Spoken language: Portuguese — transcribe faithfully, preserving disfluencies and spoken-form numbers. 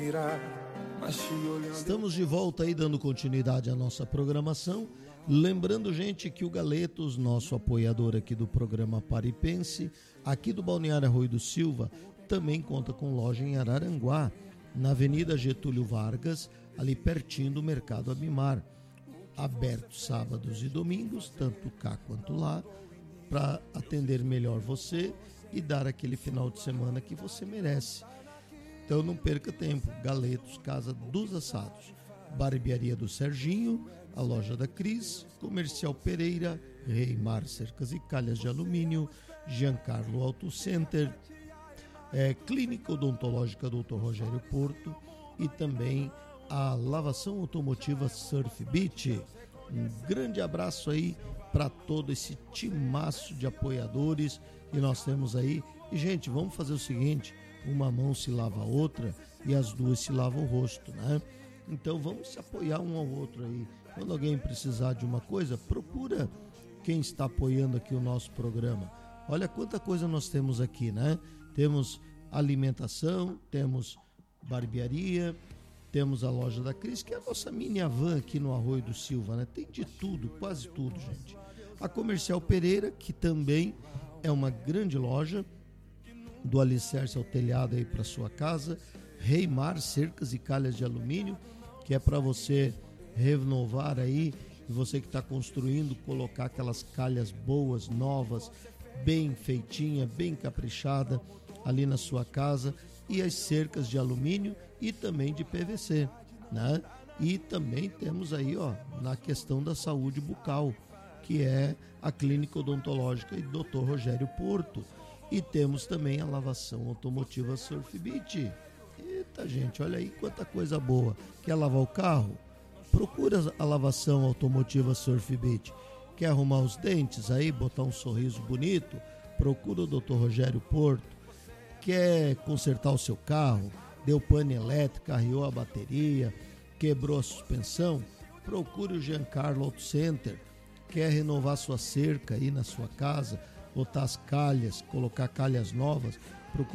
Estamos de volta aí dando continuidade à nossa programação. Lembrando, gente, que o Galetos, nosso apoiador aqui do programa Paripense, aqui do Balneário Arroio do Silva, também conta com loja em Araranguá, na Avenida Getúlio Vargas, ali pertinho do Mercado Abimar. Aberto sábados e domingos, tanto cá quanto lá, para atender melhor você e dar aquele final de semana que você merece. Então não perca tempo. Galetos, Casa dos Assados, Barbearia do Serginho, a Loja da Cris, Comercial Pereira, Reimar Cercas e Calhas de Alumínio, Giancarlo Auto Center, é, Clínica Odontológica doutor Rogério Porto e também a Lavação Automotiva Surf Beach. Um grande abraço aí para todo esse timaço de apoiadores que nós temos aí. E, gente, vamos fazer o seguinte: uma mão se lava a outra e as duas se lavam o rosto, né? Então vamos se apoiar um ao outro aí. Quando alguém precisar de uma coisa, procura quem está apoiando aqui o nosso programa. Olha quanta coisa nós temos aqui, né? Temos alimentação, temos barbearia, temos a Loja da Cris, que é a nossa mini van aqui no Arroio do Silva, né? Tem de tudo, quase tudo, gente. A Comercial Pereira, que também é uma grande loja, do alicerce ao telhado aí para sua casa. Reimar Cercas e Calhas de Alumínio, que é para você renovar aí, e você que está construindo, colocar aquelas calhas boas, novas, bem feitinha, bem caprichada ali na sua casa. E as cercas de alumínio e também de P V C, né? E também temos aí, ó, na questão da saúde bucal, que é a Clínica Odontológica e doutor Rogério Porto. E temos também a Lavação Automotiva Surf Beach. Eita, gente, olha aí quanta coisa boa. Quer lavar o carro? Procura a Lavação Automotiva Surf Beach. Quer arrumar os dentes aí, botar um sorriso bonito? Procura o doutor Rogério Porto. Quer consertar o seu carro? Deu pane elétrica, arriou a bateria, quebrou a suspensão? Procure o Giancarlo Auto Center. Quer renovar sua cerca aí na sua casa, botar as calhas, colocar calhas novas? Procure